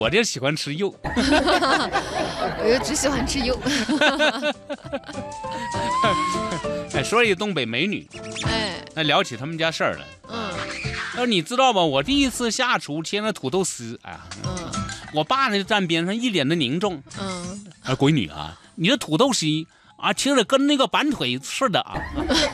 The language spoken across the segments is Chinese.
我就喜欢吃肉， 我就只喜欢吃肉。 哎，说起东北美女，那聊起他们家事儿了。你知道吧？我第一次下厨切那土豆丝，哎呀，我爸呢就站边上一脸的凝重。闺女啊，你的土豆丝啊，切的跟那个板腿似的啊，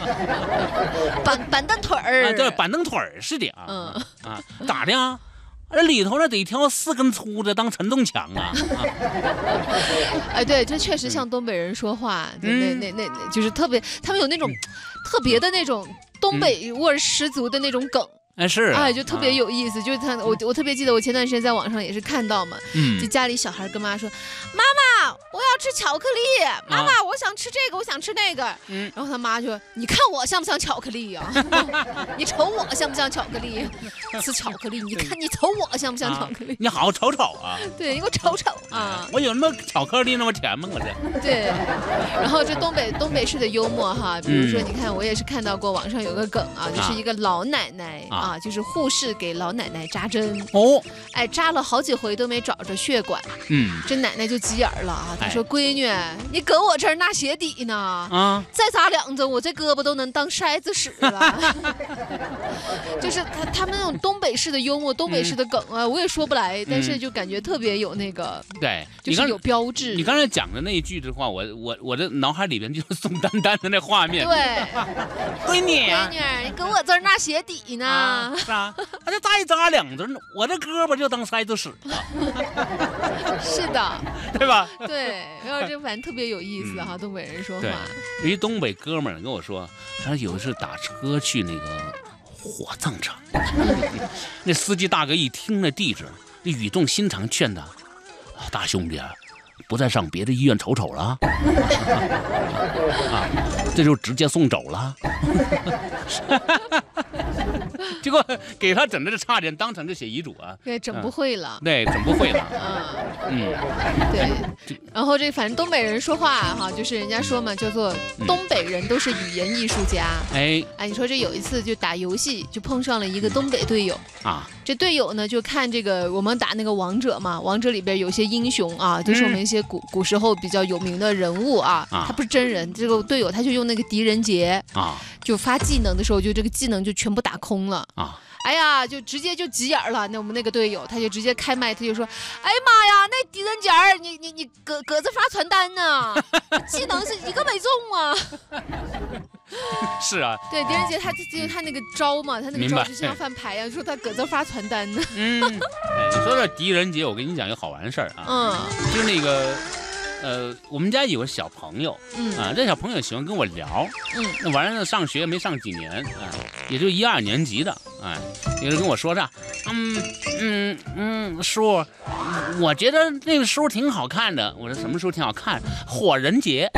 板凳腿儿， 对，板凳腿儿似的啊，咋的啊？这里头呢得挑4根粗的当承重墙啊！ 哎，对，这确实像东北人说话，那就是特别，他们有那种特别的那种东北味儿十足的那种梗。 哎，是， 哎，就特别有意思。就是我特别记得，我前段时间在网上也是看到嘛，就家里小孩跟妈说：“妈妈，我要吃巧克力，妈妈，我想吃这个，我想吃那个。”然后他妈就：“你看我像不像巧克力呀？你瞅我像不像巧克力？吃巧克力，你看你瞅我像不像巧克力？ 你好好瞅瞅啊！ 对，你给我瞅瞅啊！ 我有那么巧克力那么甜吗？我这对。然后这东北式的幽默哈，比如说你看，我也是看到过网上有个梗啊，就是一个老奶奶啊，就是护士给老奶奶扎针哦，哎，扎了好几回都没找着血管，这奶奶就急眼了啊，她说：“闺女，你搁我这儿纳鞋底呢啊，再扎2针，我这胳膊都能当筛子使了。”就是他们那种东北式的幽默，东北式的梗啊，我也说不来，但是就感觉特别有那个， 对， 就是有标志。 你刚才讲的那一句的话，我的脑海里边就是宋丹丹的那画面。 对， 闺女， 你搁我这儿纳鞋底呢？ 是啊，他就再扎2针，我这胳膊就当筛子使了。 是的， 对吧？ 对，然后这反正特别有意思哈，东北人说话。 有一东北哥们儿跟我说，他有一次打车去那个火葬场，那司机大哥一听那地址，就语重心长劝他：“大兄弟，不再上别的医院瞅瞅了，这就直接送走了。”结果给他整的是差点当场就写遗嘱啊！ 对，整不会了。 对，整不会了。 对。然后这反正东北人说话哈，就是人家说嘛，叫做东北人都是语言艺术家。哎，你说这有一次就打游戏就碰上了一个东北队友啊，这队友呢就看这个我们打那个王者嘛，王者里边有些英雄啊，都是我们一些古时候比较有名的人物啊，他不是真人，这个队友他就用那个狄仁杰啊，就发技能的时候就这个技能就全部打空了啊。哎呀，就直接就急眼了。那我们那个队友，他就直接开麦，他就说：“哎呀妈呀，那狄仁杰儿，你搁这发传单呢？技能是一个没中啊！” 是啊， 对，狄仁杰他那个招嘛，他那个招就像翻牌呀，说他搁这发传单呢。 你说这狄仁杰，我跟你讲一个好玩的事儿啊，就是那个。我们家有个小朋友，这小朋友喜欢跟我聊，那玩意儿上学没上几年，也就1、2年级的，有人跟我说这，叔，我觉得那个书挺好看的。我说什么书挺好看？火人节。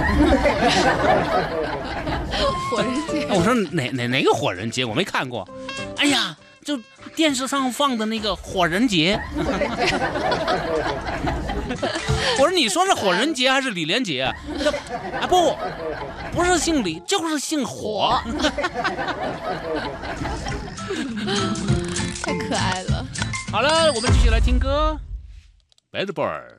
火人节。 我说哪个火人节？我没看过。哎呀，就电视上放的那个火人节。我说你说是火人节还是李连杰啊？不是姓李就是姓火。 太可爱了。 好了，我们继续来听歌。Bad Boy。